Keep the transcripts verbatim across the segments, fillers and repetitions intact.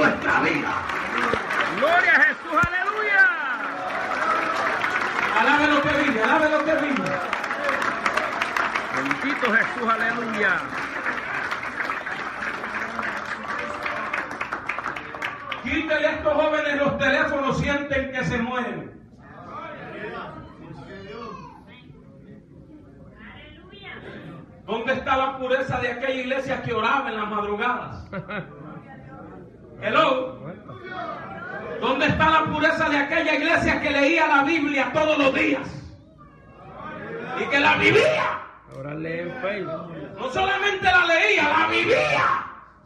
nuestra vida. Gloria a Jesús, aleluya. Alabe lo que vive, alabe lo que vive. Bendito Jesús, aleluya. Quítele a estos jóvenes los teléfonos, sienten que se mueren. ¿Dónde está la pureza de aquella iglesia que oraba en las madrugadas? Hello. ¿Dónde está la pureza de aquella iglesia que leía la Biblia todos los días? Y que la vivía. Ahora leen Facebook. No solamente la leía, la vivía.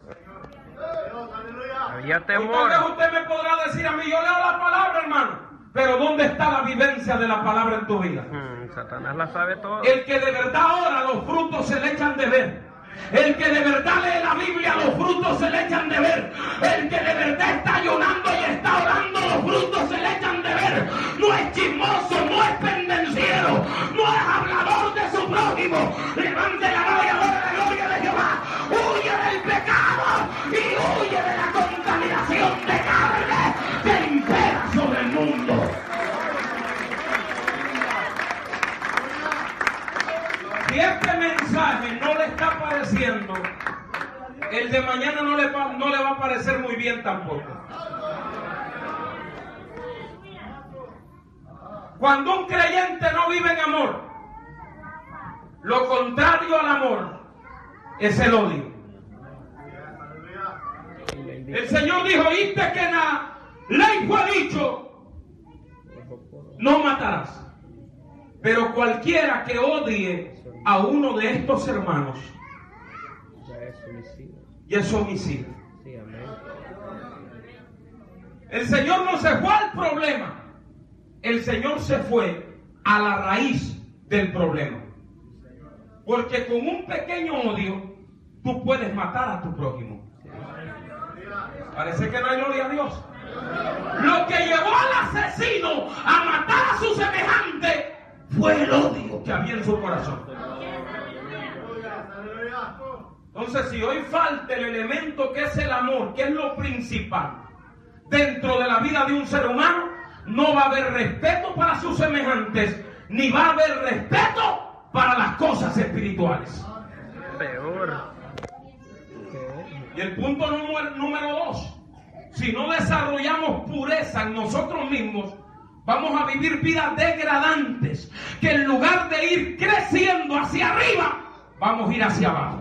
Había temor. Entonces usted me podrá decir a mí, yo leo la palabra, hermano. Pero ¿dónde está la vivencia de la palabra en tu vida? Hmm, Satanás la sabe todo. El que de verdad ora, los frutos se le echan de ver. El que de verdad lee la Biblia, los frutos se le echan de ver. El que de verdad está ayunando y está orando, los frutos se le echan de ver. No es chismoso, no es pendenciero, no es hablador de su prójimo. Levante la mano y adore la gloria de Jehová. Huye del pecado y huye de la contaminación de carne que impera sobre el mundo. Si este mensaje no le está pareciendo, el de mañana no le, va, no le va a parecer muy bien tampoco. Cuando un creyente no vive en amor, lo contrario al amor es el odio. El Señor dijo, oíste que en la ley fue dicho, no matarás. Pero cualquiera que odie a uno de estos hermanos, ya es homicida. El Señor no se fue al problema. El Señor se fue a la raíz del problema. Porque con un pequeño odio, tú puedes matar a tu prójimo. Parece que no hay gloria a Dios. Lo que llevó al asesino a matar a su semejante fue el odio que había en su corazón. Entonces, si hoy falta el elemento que es el amor, que es lo principal dentro de la vida de un ser humano, no va a haber respeto para sus semejantes, ni va a haber respeto para las cosas espirituales. Peor. Y el punto número, número dos, si no desarrollamos pureza en nosotros mismos, vamos a vivir vidas degradantes, que en lugar de ir creciendo hacia arriba, vamos a ir hacia abajo.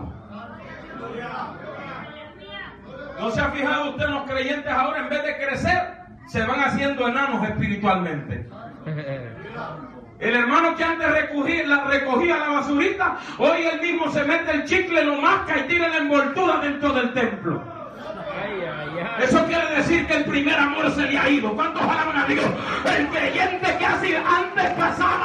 ¿No se ha fijado usted en los creyentes ahora, en vez de crecer, se van haciendo enanos espiritualmente? El hermano que antes recogía la, recogía la basurita, hoy él mismo se mete el chicle, lo masca y tira la envoltura dentro del templo. Eso quiere decir que el primer amor se le ha ido. ¿Cuántos alaban a Dios? El creyente que así antes pasaba